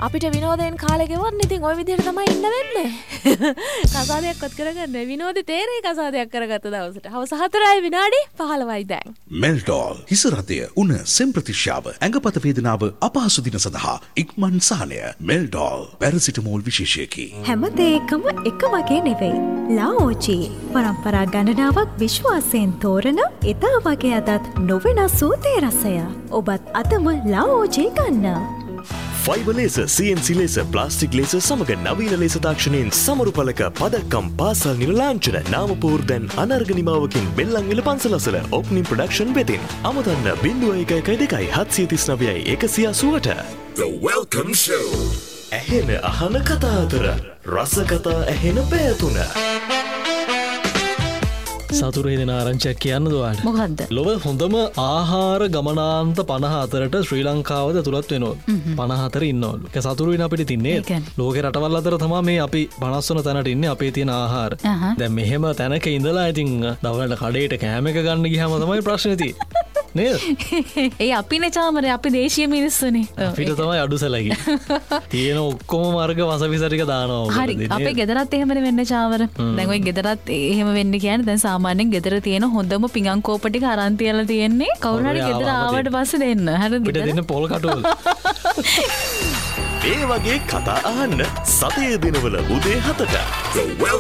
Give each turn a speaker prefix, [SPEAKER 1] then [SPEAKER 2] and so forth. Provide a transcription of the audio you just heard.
[SPEAKER 1] අපිට විනෝදයෙන් කාලේ ගෙවන්න ඉතින් ওই විදිහට තමයි ඉන්න වෙන්නේ. කසාදයක්වත් කරගන්න විනෝදේ තේරේ කසාදයක් කරගත්ත දවසට. හවස 4යි විනාඩි 15යි දැන්.
[SPEAKER 2] මෙල්ඩෝල් හිස රතය උණ සෙම්ප්‍රතිශ්‍යාව ඇඟපත වේදනාව අපහසු දින සඳහා ඉක්මන් සහනය. මෙල්ඩෝල් පැරසිටමෝල් විශේෂයකි.
[SPEAKER 3] හැම දෙයකම එක වගේ නෙවෙයි. ලාओචි පරම්පරා ගණනාවක් විශ්වාසයෙන් තෝරන එදා වගේ අදත් නොවෙනස් වූ තේ රසය. ඔබත් අදම ලාओචි ගන්න.
[SPEAKER 4] Fibre laser, CNC laser, plastic laser සමග නවීන ලේසර් තාක්ෂණයෙන් සමරු පළක පදක්කම් පාසල් නිල ලාංඡන නාමපුවර් දැන් අනර්ග නිමාවකින් බෙල්ලන්විල පන්සලසල ඔප්නිම් ප්‍රොඩක්ෂන් වෙතින් අමතන්න 0112 739 180ට.
[SPEAKER 5] The Welcome Show.
[SPEAKER 4] ඇහෙන අහන කතා අතර රස කතා ඇහෙන පැතුන.
[SPEAKER 6] සතුරේ දෙන ආරංචියක් කියන්න දුවාට.
[SPEAKER 1] මොකද්ද?
[SPEAKER 6] ලොව හොඳම ආහාර ගමනාන්ත 54ට ශ්‍රී ලංකාවද තුලත් වෙනවලු. 54 ඉන්නවලු. ඒක සතුරුයින් අපිට තින්නේ. ලෝකේ රටවල් අතර තමයි මේ අපි 50 වන තැනට ඉන්නේ අපේ තියෙන ආහාර. දැන් මෙහෙම තැනක ඉඳලා ඉතින් දවල්ට කඩේට කෑම එක ගන්න ගියාම තමයි ප්‍රශ්නේ තියෙන්නේ. නේද?
[SPEAKER 1] ඒ අපිනේ චාමරේ අපි දේශීය මිනිස්සුනේ.
[SPEAKER 6] අපිට තමයි අඩු සැලකි. තියෙන ඔක්කොම මාර්ග වසවිස ටික දානවා.
[SPEAKER 1] හරි. අපේ ගෙදරත් එහෙමනේ වෙන්නේ චාමර. දැන් ওই ගෙදරත් එහෙම වෙන්නේ කියන්නේ දැන් සාමාන්‍යයෙන් ගෙදර තියෙන හොඳම පිඟන් කෝප ටික අරන් තියලා තියෙන්නේ. කවුරු හරි ගෙදර ආවට පස්සේ දෙන්න. හරිද?
[SPEAKER 6] පිට දෙන්න පොල් කටුවල.
[SPEAKER 4] මේ වගේ කතා අහන්න සතියේ දිනවල උදේ 7ට.
[SPEAKER 5] The Welcome